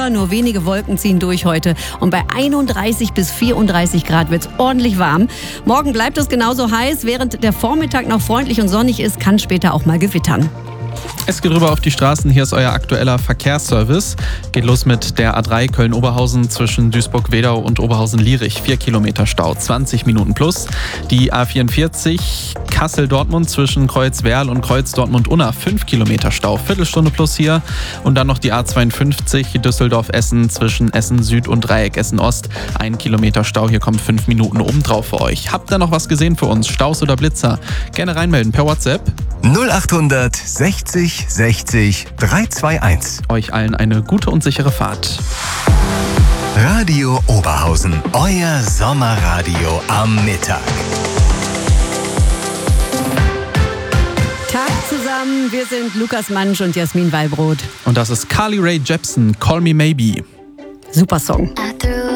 Schauer, nur wenige Wolken ziehen durch heute. Und bei 31 bis 34 Grad wird es ordentlich warm. Morgen bleibt es genauso heiß. Während der Vormittag noch freundlich und sonnig ist, kann später auch mal gewittern. Es geht rüber auf die Straßen. Hier ist euer aktueller Verkehrsservice. Geht los mit der A3 Köln-Oberhausen zwischen Duisburg-Wedau und Oberhausen-Lierich. 4 Kilometer Stau, 20 Minuten plus. Die A44 Kassel-Dortmund zwischen Kreuzwerl und Kreuz-Dortmund-Unna. 5 Kilometer Stau, Viertelstunde plus hier. Und dann noch die A52 Düsseldorf-Essen zwischen Essen-Süd und Dreieck Essen-Ost. 1 Kilometer Stau, hier kommen 5 Minuten obendrauf für euch. Habt ihr noch was gesehen für uns? Staus oder Blitzer? Gerne reinmelden per WhatsApp. 0800 60 60 321. Euch allen eine gute und sichere Fahrt. Radio Oberhausen, euer Sommerradio am Mittag. Tag zusammen, wir sind Lukas Mansch und Jasmin Wallbrot. Und das ist Carly Rae Jepsen, Call Me Maybe. Super Song.